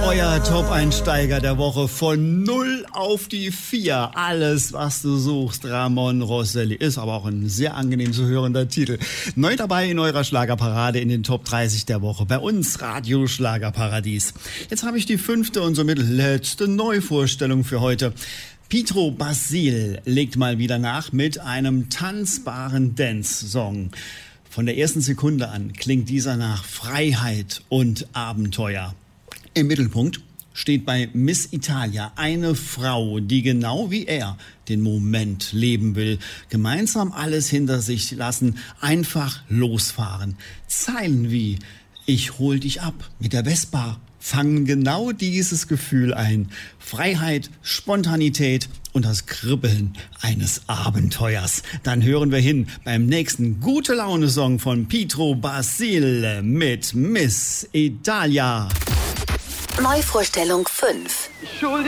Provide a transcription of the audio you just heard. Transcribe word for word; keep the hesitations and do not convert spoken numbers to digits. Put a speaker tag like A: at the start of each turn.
A: Euer Top-Einsteiger der Woche von null auf die vier. Alles, was du suchst, Ramon Rosselli. Ist aber auch ein sehr angenehm zu hörender Titel. Neu dabei in eurer Schlagerparade in den Top dreißig der Woche. Bei uns Radio Schlagerparadies. Jetzt habe ich die fünfte und somit letzte Neuvorstellung für heute. Pietro Basil legt mal wieder nach mit einem tanzbaren Dance-Song. Von der ersten Sekunde an klingt dieser nach Freiheit und Abenteuer. Im Mittelpunkt steht bei Miss Italia eine Frau, die genau wie er den Moment leben will. Gemeinsam alles hinter sich lassen, einfach losfahren. Zeilen wie „Ich hol dich ab mit der Vespa" fangen genau dieses Gefühl ein. Freiheit, Spontanität und das Kribbeln eines Abenteuers. Dann hören wir hin beim nächsten Gute-Laune-Song von Pietro Basil mit Miss Italia.
B: Neuvorstellung fünf.
C: Schuldig